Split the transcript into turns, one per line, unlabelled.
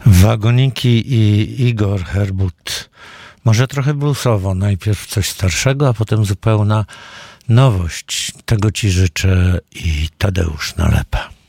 Wagoniki i Igor Herbut. Może trochę bluesowo, najpierw coś starszego, a potem zupełna nowość. Tego ci życzę i Tadeusz Nalepa.